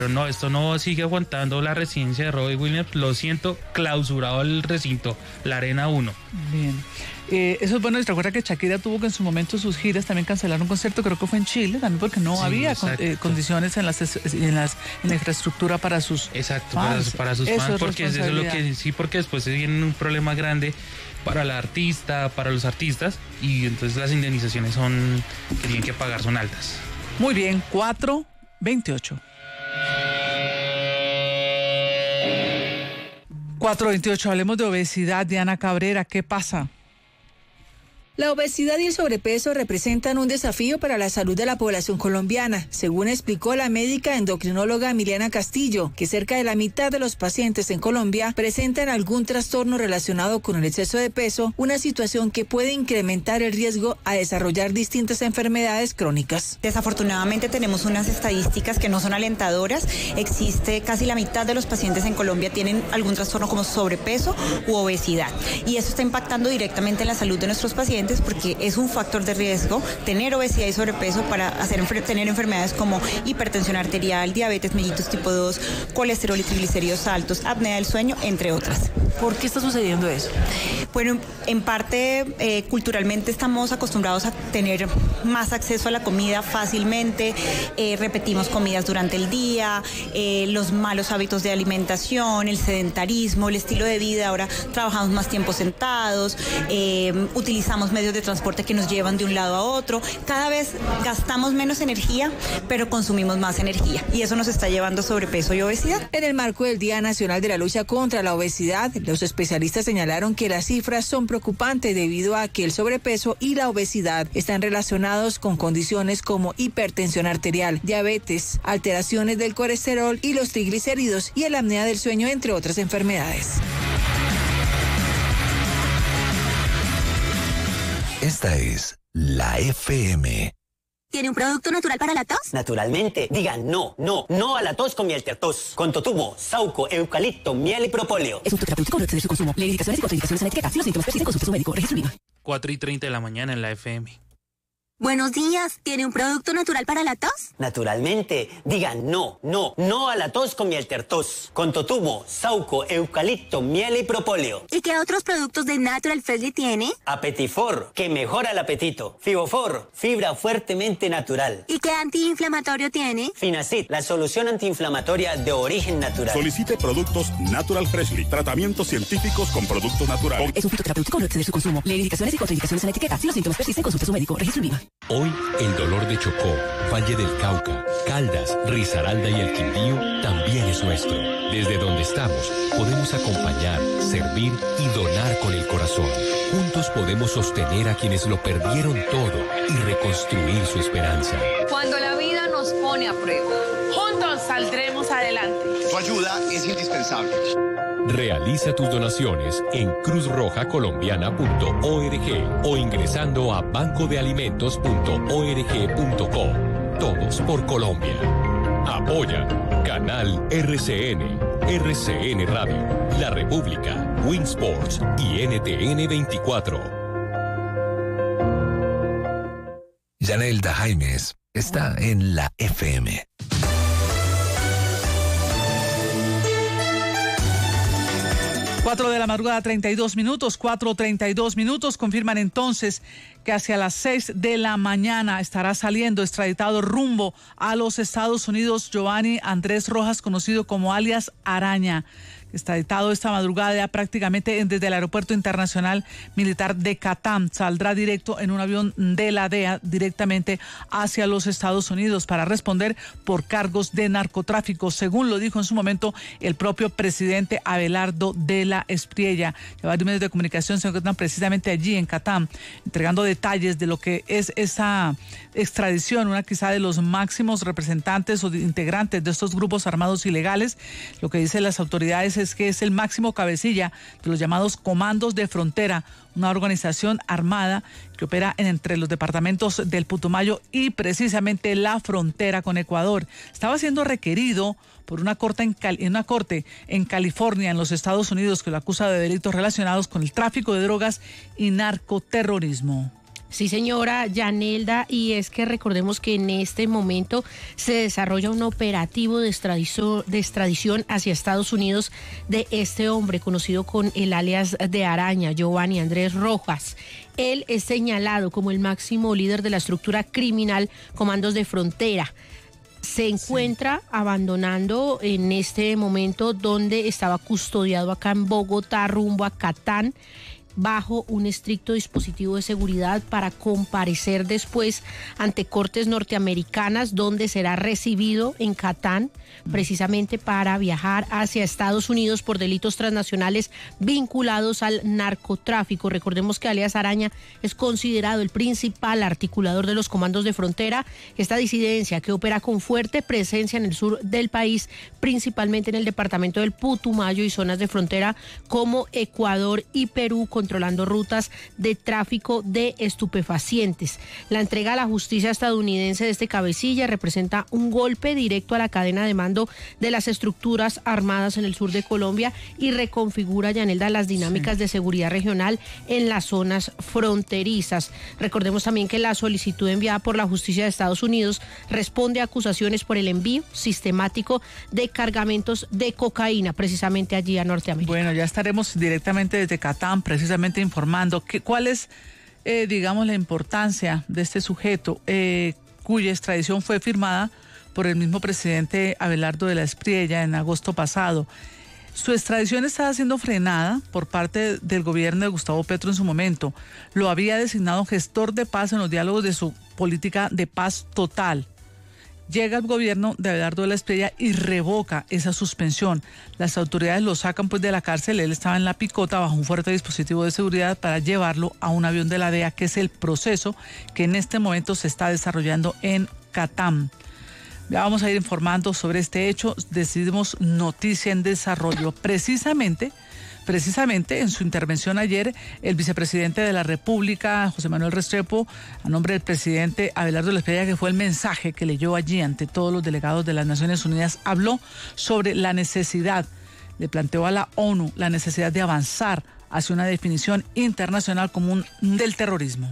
Pero no, esto no sigue aguantando la residencia de Robbie Williams, lo siento, clausurado el recinto, la Arena 1. Bien. Eso es bueno, y recuerda que Shakira tuvo que en su momento sus giras también cancelar un concierto, creo que fue en Chile, también porque no había condiciones en la infraestructura para sus fans. Para sus fans, porque eso es lo que sí, porque después se viene un problema grande para la artista, para los artistas, y entonces las indemnizaciones que tienen que pagar son altas. Muy bien, 4:28. 4:28, hablemos de obesidad. Diana Cabrera, ¿qué pasa? La obesidad y el sobrepeso representan un desafío para la salud de la población colombiana, según explicó la médica endocrinóloga Emiliana Castillo, que cerca de la mitad de los pacientes en Colombia presentan algún trastorno relacionado con el exceso de peso, una situación que puede incrementar el riesgo a desarrollar distintas enfermedades crónicas. Desafortunadamente tenemos unas estadísticas que no son alentadoras. Existe casi la mitad de los pacientes en Colombia tienen algún trastorno como sobrepeso u obesidad, y eso está impactando directamente en la salud de nuestros pacientes, porque es un factor de riesgo tener obesidad y sobrepeso para tener enfermedades como hipertensión arterial, diabetes mellitus tipo 2, colesterol y triglicéridos altos, apnea del sueño, entre otras. ¿Por qué está sucediendo eso? Bueno, en parte culturalmente estamos acostumbrados a tener más acceso a la comida fácilmente, repetimos comidas durante el día, los malos hábitos de alimentación, el sedentarismo, el estilo de vida, ahora trabajamos más tiempo sentados, utilizamos medios de transporte que nos llevan de un lado a otro, cada vez gastamos menos energía, pero consumimos más energía, y eso nos está llevando a sobrepeso y obesidad. En el marco del Día Nacional de la Lucha contra la Obesidad, los especialistas señalaron que las cifras son preocupantes debido a que el sobrepeso y la obesidad están relacionados con condiciones como hipertensión arterial, diabetes, alteraciones del colesterol y los triglicéridos y la apnea del sueño, entre otras enfermedades. Esta es la FM. ¿Tiene un producto natural para la tos? Naturalmente. Digan no a la tos con miel tertos. Con totumo, sauco, eucalipto, miel y propóleo. Es un terapéutico, no excede su consumo. Lee indicaciones y contraindicaciones en la etiqueta. Si los síntomas persisten, consulte a su médico. Registro INVIMA. 4:30 de la mañana en la FM. Buenos días. ¿Tiene un producto natural para la tos? Naturalmente. Digan no a la tos con miel tertos. Con totumo, sauco, eucalipto, miel y propóleo. ¿Y qué otros productos de Natural Freshly tiene? Apetifor, que mejora el apetito. Fibofor, fibra fuertemente natural. ¿Y qué antiinflamatorio tiene? Finacid, la solución antiinflamatoria de origen natural. Solicite productos Natural Freshly. Tratamientos científicos con productos naturales. Es un fitoterapéutico, no exceder su consumo. Lee indicaciones y contraindicaciones en la etiqueta. Si los síntomas persisten, consulte a su médico. Registro INVIMA. Hoy, el dolor de Chocó, Valle del Cauca, Caldas, Risaralda y el Quindío también es nuestro. Desde donde estamos, podemos acompañar, servir y donar con el corazón. Juntos podemos sostener a quienes lo perdieron todo y reconstruir su esperanza. Cuando la vida nos pone a prueba, juntos saldremos adelante. Tu ayuda es indispensable. Realiza tus donaciones en cruzrojacolombiana.org o ingresando a bancodealimentos.org.co. Todos por Colombia. Apoya Canal RCN, RCN Radio, La República, Winsports y NTN 24. Yanelda Jaimes está en la FM. 4 de la madrugada, 32 minutos, 4:32 minutos. Confirman entonces que hacia las 6 de la mañana estará saliendo extraditado rumbo a los Estados Unidos Giovanni Andrés Rojas, conocido como alias Araña. Extraditado esta madrugada ya prácticamente desde el Aeropuerto Internacional Militar de Catam. Saldrá directo en un avión de la DEA directamente hacia los Estados Unidos para responder por cargos de narcotráfico, según lo dijo en su momento el propio presidente Abelardo de la Espriella. Varios medios de comunicación se encuentran precisamente allí en Catam, entregando detalles de lo que es esa extradición, una quizá de los máximos representantes o integrantes de estos grupos armados ilegales. Lo que dicen las autoridades es que es el máximo cabecilla de los llamados comandos de frontera, una organización armada que opera entre los departamentos del Putumayo y precisamente la frontera con Ecuador. Estaba siendo requerido por una corte en California, en los Estados Unidos, que lo acusa de delitos relacionados con el tráfico de drogas y narcoterrorismo. Sí, señora Yanelda, y es que recordemos que en este momento se desarrolla un operativo de extradición hacia Estados Unidos de este hombre conocido con el alias de Araña, Giovanni Andrés Rojas. Él es señalado como el máximo líder de la estructura criminal Comandos de Frontera. Se encuentra abandonando en este momento donde estaba custodiado acá en Bogotá rumbo a Catán, bajo un estricto dispositivo de seguridad para comparecer después ante cortes norteamericanas, donde será recibido en Catán precisamente para viajar hacia Estados Unidos por delitos transnacionales vinculados al narcotráfico. Recordemos que alias Araña es considerado el principal articulador de los comandos de frontera, esta disidencia que opera con fuerte presencia en el sur del país, principalmente en el departamento del Putumayo y zonas de frontera como Ecuador y Perú, controlando rutas de tráfico de estupefacientes. La entrega a la justicia estadounidense de este cabecilla representa un golpe directo a la cadena de mando de las estructuras armadas en el sur de Colombia y reconfigura, Yanelda, las dinámicas de seguridad regional en las zonas fronterizas. Recordemos también que la solicitud enviada por la justicia de Estados Unidos responde a acusaciones por el envío sistemático de cargamentos de cocaína precisamente allí a Norteamérica. Bueno, ya estaremos directamente desde Catán precisamente informando cuál es, digamos, la importancia de este sujeto cuya extradición fue firmada por el mismo presidente Abelardo de la Espriella en agosto pasado. Su extradición estaba siendo frenada por parte del gobierno de Gustavo Petro en su momento. Lo había designado gestor de paz en los diálogos de su política de paz total. Llega el gobierno de Abelardo de la Espriella y revoca esa suspensión. Las autoridades lo sacan pues de la cárcel. Él estaba en la picota bajo un fuerte dispositivo de seguridad para llevarlo a un avión de la DEA, que es el proceso que en este momento se está desarrollando en Catán. Ya vamos a ir informando sobre este hecho. Decidimos Noticia en Desarrollo. Precisamente en su intervención ayer, el vicepresidente de la República, José Manuel Restrepo, a nombre del presidente Abelardo de la Espriella, que fue el mensaje que leyó allí ante todos los delegados de las Naciones Unidas, habló sobre la necesidad, le planteó a la ONU la necesidad de avanzar hacia una definición internacional común del terrorismo.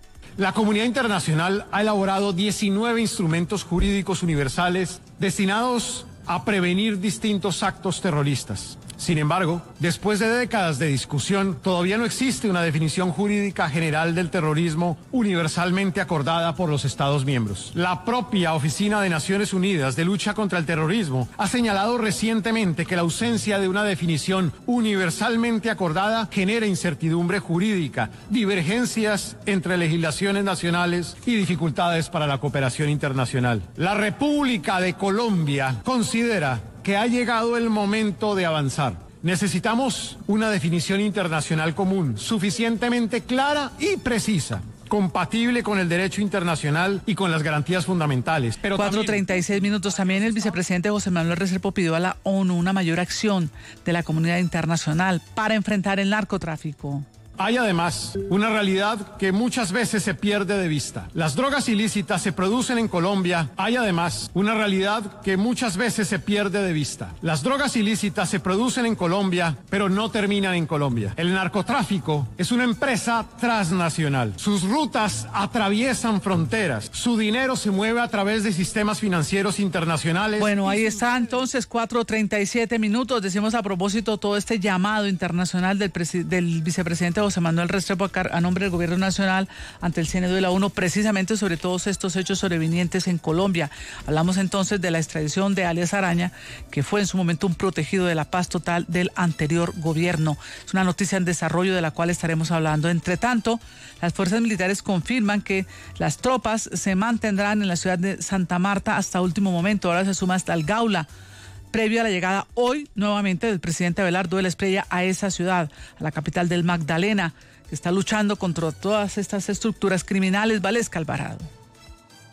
La comunidad internacional ha elaborado 19 instrumentos jurídicos universales destinados a prevenir distintos actos terroristas. Sin embargo, después de décadas de discusión, todavía no existe una definición jurídica general del terrorismo universalmente acordada por los Estados miembros. La propia Oficina de Naciones Unidas de Lucha contra el Terrorismo ha señalado recientemente que la ausencia de una definición universalmente acordada genera incertidumbre jurídica, divergencias entre legislaciones nacionales y dificultades para la cooperación internacional. La República de Colombia considera que ha llegado el momento de avanzar. Necesitamos una definición internacional común, suficientemente clara y precisa, compatible con el derecho internacional y con las garantías fundamentales. 4:36 minutos. También el vicepresidente José Manuel Restrepo pidió a la ONU una mayor acción de la comunidad internacional para enfrentar el narcotráfico. Hay además una realidad que muchas veces se pierde de vista. Las drogas ilícitas se producen en Colombia. Hay además una realidad que muchas veces se pierde de vista. Las drogas ilícitas se producen en Colombia, pero no terminan en Colombia. El narcotráfico es una empresa transnacional. Sus rutas atraviesan fronteras. Su dinero se mueve a través de sistemas financieros internacionales. Bueno, ahí está entonces, 4:37 minutos. Decimos a propósito todo este llamado internacional del vicepresidente José Manuel Restrepo a nombre del Gobierno Nacional ante el CNU de la ONU, precisamente sobre todos estos hechos sobrevinientes en Colombia. Hablamos entonces de la extradición de alias Araña, que fue en su momento un protegido de la paz total del anterior gobierno. Es una noticia en desarrollo de la cual estaremos hablando. Entre tanto, las fuerzas militares confirman que las tropas se mantendrán en la ciudad de Santa Marta hasta último momento. Ahora se suma hasta el Gaula, previo a la llegada hoy nuevamente del presidente Abelardo de la Espriella a esa ciudad, a la capital del Magdalena, que está luchando contra todas estas estructuras criminales. Valesca Alvarado.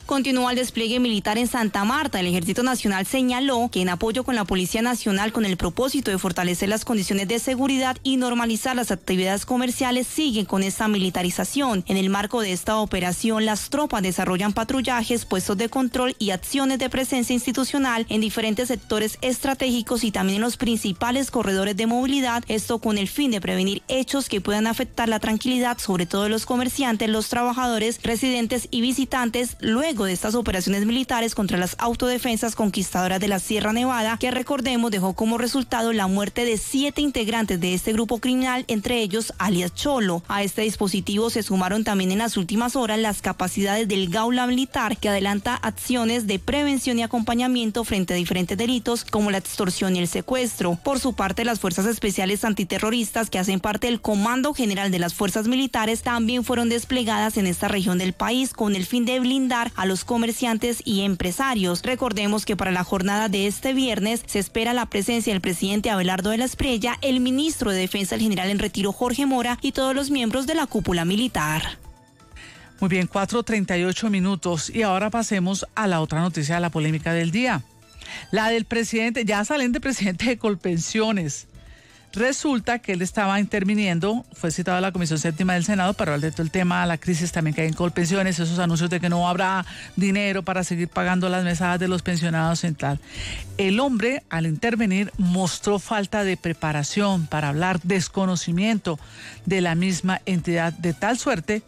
Continúa el despliegue militar en Santa Marta. El Ejército Nacional señaló que en apoyo con la Policía Nacional con el propósito de fortalecer las condiciones de seguridad y normalizar las actividades comerciales siguen con esta militarización. En el marco de esta operación, las tropas desarrollan patrullajes, puestos de control y acciones de presencia institucional en diferentes sectores estratégicos y también en los principales corredores de movilidad, esto con el fin de prevenir hechos que puedan afectar la tranquilidad, sobre todo de los comerciantes, los trabajadores, residentes y visitantes, luego de estas operaciones militares contra las autodefensas conquistadoras de la Sierra Nevada, que recordemos dejó como resultado la muerte de 7 integrantes de este grupo criminal, entre ellos alias Cholo. A este dispositivo se sumaron también en las últimas horas las capacidades del Gaula Militar, que adelanta acciones de prevención y acompañamiento frente a diferentes delitos como la extorsión y el secuestro. Por su parte, las Fuerzas Especiales Antiterroristas, que hacen parte del Comando General de las Fuerzas Militares, también fueron desplegadas en esta región del país con el fin de blindar a los comerciantes y empresarios. Recordemos que para la jornada de este viernes se espera la presencia del presidente Abelardo de la Espriella, el ministro de Defensa, el general en retiro Jorge Mora y todos los miembros de la cúpula militar. Muy bien, 4:38 minutos. Y ahora pasemos a la otra noticia de la polémica del día. La del presidente, ya saliente presidente de Colpensiones. Resulta que él estaba interviniendo, fue citado a la Comisión Séptima del Senado para hablar de todo el tema, la crisis también que hay en Colpensiones, esos anuncios de que no habrá dinero para seguir pagando las mesadas de los pensionados en tal. El hombre, al intervenir, mostró falta de preparación para hablar, desconocimiento de la misma entidad, de tal suerte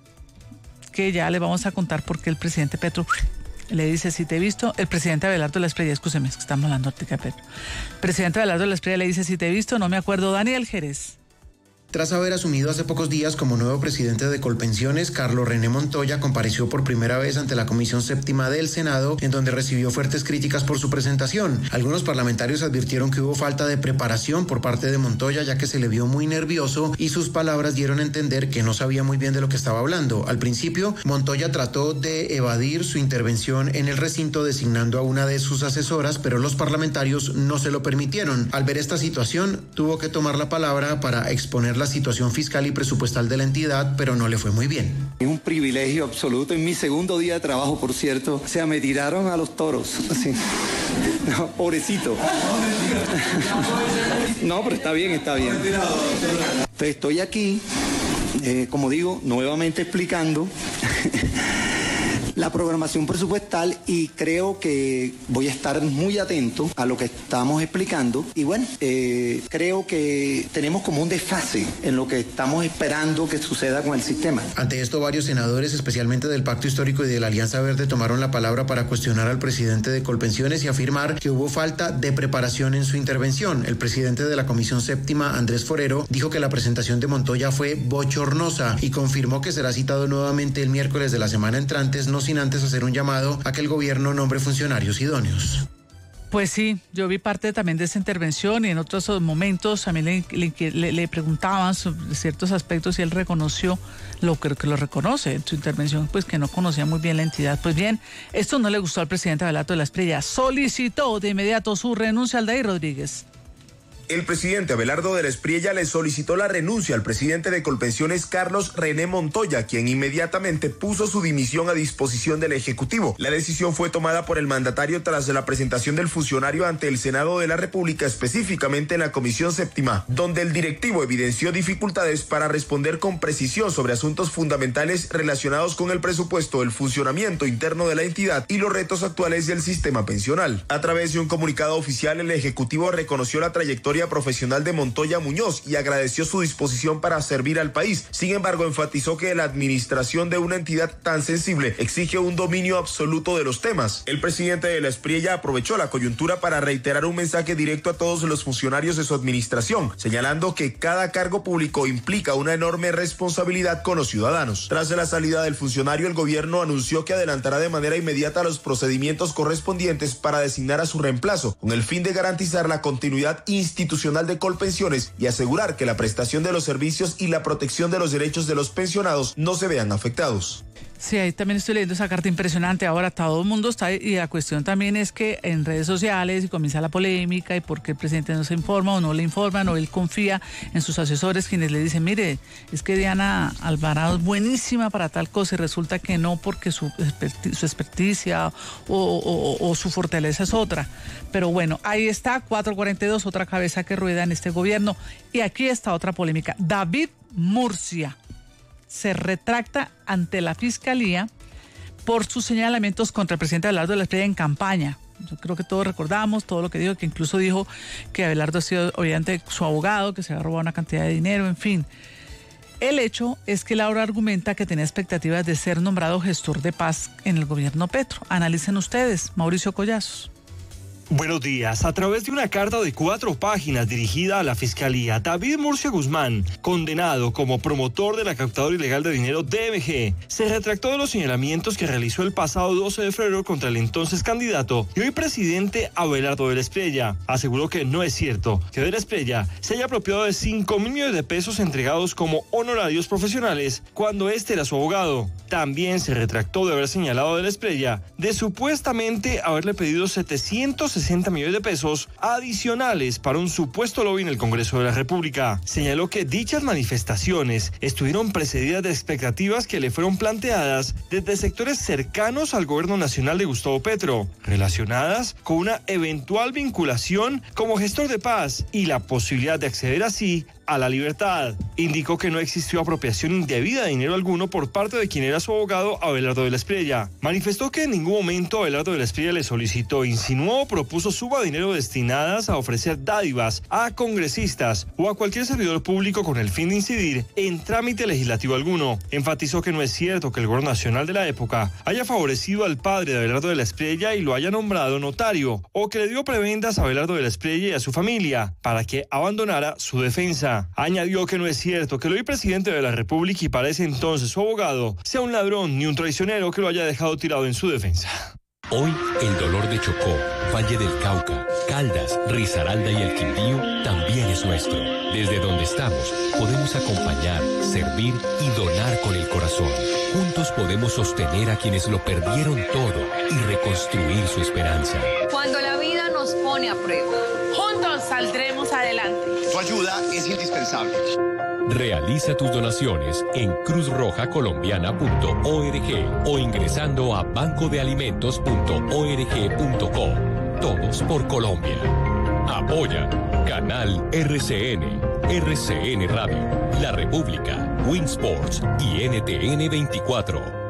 que ya le vamos a contar por qué el presidente Petro le dice, si te he visto, el presidente Abelardo de la Espriella, escúcheme, es que estamos hablando de Petro. El presidente Abelardo de la Espriella le dice, si te he visto, no me acuerdo. Daniel Jerez. Tras haber asumido hace pocos días como nuevo presidente de Colpensiones, Carlos René Montoya compareció por primera vez ante la Comisión Séptima del Senado, en donde recibió fuertes críticas por su presentación. Algunos parlamentarios advirtieron que hubo falta de preparación por parte de Montoya, ya que se le vio muy nervioso y sus palabras dieron a entender que no sabía muy bien de lo que estaba hablando. Al principio, Montoya trató de evadir su intervención en el recinto designando a una de sus asesoras, pero los parlamentarios no se lo permitieron. Al ver esta situación, tuvo que tomar la palabra para exponer la situación fiscal y presupuestal de la entidad, pero no le fue muy bien. Es un privilegio absoluto. En mi segundo día de trabajo, por cierto, o sea, me tiraron a los toros. Así. No, pobrecito. No, pero está bien, está bien. Entonces, estoy aquí, como digo, nuevamente explicando la programación presupuestal y creo que voy a estar muy atento a lo que estamos explicando y bueno, creo que tenemos como un desfase en lo que estamos esperando que suceda con el sistema. Ante esto, varios senadores, especialmente del Pacto Histórico y de la Alianza Verde, tomaron la palabra para cuestionar al presidente de Colpensiones y afirmar que hubo falta de preparación en su intervención. El presidente de la Comisión Séptima, Andrés Forero, dijo que la presentación de Montoya fue bochornosa y confirmó que será citado nuevamente el miércoles de la semana entrante, no sin antes hacer un llamado a que el gobierno nombre funcionarios idóneos. Pues sí, yo vi parte también de esa intervención y en otros momentos también le preguntaban sobre ciertos aspectos y él reconoció creo que lo reconoce en su intervención, pues que no conocía muy bien la entidad. Pues bien, esto no le gustó al presidente Abelardo de la Espriella, solicitó de inmediato su renuncia. Aldair Rodríguez. El presidente Abelardo de la Espriella le solicitó la renuncia al presidente de Colpensiones, Carlos René Montoya, quien inmediatamente puso su dimisión a disposición del Ejecutivo. La decisión fue tomada por el mandatario tras la presentación del funcionario ante el Senado de la República, específicamente en la Comisión Séptima, donde el directivo evidenció dificultades para responder con precisión sobre asuntos fundamentales relacionados con el presupuesto, el funcionamiento interno de la entidad y los retos actuales del sistema pensional. A través de un comunicado oficial, el Ejecutivo reconoció la trayectoria profesional de Montoya Muñoz y agradeció su disposición para servir al país. Sin embargo, enfatizó que la administración de una entidad tan sensible exige un dominio absoluto de los temas. El presidente de la Espriella aprovechó la coyuntura para reiterar un mensaje directo a todos los funcionarios de su administración, señalando que cada cargo público implica una enorme responsabilidad con los ciudadanos. Tras la salida del funcionario, el gobierno anunció que adelantará de manera inmediata los procedimientos correspondientes para designar a su reemplazo, con el fin de garantizar la continuidad institucional de Colpensiones y asegurar que la prestación de los servicios y la protección de los derechos de los pensionados no se vean afectados. Sí, ahí también estoy leyendo esa carta impresionante. Ahora todo el mundo está, y la cuestión también es que en redes sociales y comienza la polémica y por qué el presidente no se informa o no le informan o él confía en sus asesores quienes le dicen, mire, es que Diana Alvarado es buenísima para tal cosa y resulta que no porque su experticia o su fortaleza es otra. Pero bueno, ahí está, 442, otra cabeza que rueda en este gobierno. Y aquí está otra polémica. David Murcia se retracta ante la Fiscalía por sus señalamientos contra el presidente Abelardo de la Espriella en campaña. Yo creo que todos recordamos todo lo que dijo, que incluso dijo que Abelardo ha sido obviamente su abogado, que se ha robado una cantidad de dinero, en fin. El hecho es que Laura argumenta que tenía expectativas de ser nombrado gestor de paz en el gobierno Petro. Analicen ustedes, Mauricio Collazos. Buenos días. A través de una carta de 4 páginas dirigida a la Fiscalía, David Murcia Guzmán, condenado como promotor de la captadora ilegal de dinero DMG, se retractó de los señalamientos que realizó el pasado 12 de febrero contra el entonces candidato y hoy presidente Abelardo de la Espriella. Aseguró que no es cierto que de la Espriella se haya apropiado de 5.000 millones de pesos entregados como honorarios profesionales cuando este era su abogado. También se retractó de haber señalado a de la Espriella de supuestamente haberle pedido 760 millones de pesos adicionales para un supuesto lobby en el Congreso de la República. Señaló que dichas manifestaciones estuvieron precedidas de expectativas que le fueron planteadas desde sectores cercanos al gobierno nacional de Gustavo Petro, relacionadas con una eventual vinculación como gestor de paz y la posibilidad de acceder así a la libertad. Indicó que no existió apropiación indebida de dinero alguno por parte de quien era su abogado, Abelardo de la Espriella. Manifestó que en ningún momento Abelardo de la Espriella le solicitó, insinuó o propuso suma de dinero destinadas a ofrecer dádivas a congresistas o a cualquier servidor público con el fin de incidir en trámite legislativo alguno. Enfatizó que no es cierto que el gobierno nacional de la época haya favorecido al padre de Abelardo de la Espriella y lo haya nombrado notario, o que le dio prebendas a Abelardo de la Espriella y a su familia para que abandonara su defensa. Añadió que no es cierto que el hoy presidente de la República y para ese entonces su abogado sea un ladrón ni un traicionero que lo haya dejado tirado en su defensa. Hoy el dolor de Chocó, Valle del Cauca, Caldas, Risaralda y el Quindío también es nuestro. Desde donde estamos podemos acompañar, servir y donar con el corazón. Juntos podemos sostener a quienes lo perdieron todo y reconstruir su esperanza. Cuando la vida nos pone a prueba, juntos saldremos adelante. Tu ayuda es indispensable. Realiza tus donaciones en cruzrojacolombiana.org o ingresando a bancodealimentos.org.co. Todos por Colombia. Apoya Canal RCN, RCN Radio, La República, Winsports y NTN 24.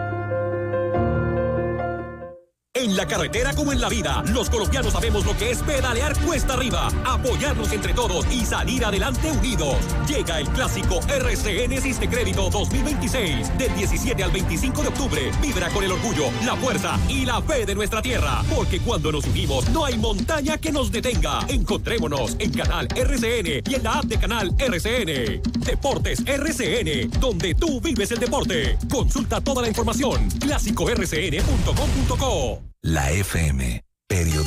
En la carretera como en la vida, los colombianos sabemos lo que es pedalear cuesta arriba, apoyarnos entre todos y salir adelante unidos. Llega el clásico RCN Sistecrédito 2026. Del 17 al 25 de octubre, vibra con el orgullo, la fuerza y la fe de nuestra tierra. Porque cuando nos unimos, no hay montaña que nos detenga. Encontrémonos en Canal RCN y en la app de Canal RCN. Deportes RCN, donde tú vives el deporte. Consulta toda la información. clásicorcn.com.co. La FM, periodismo.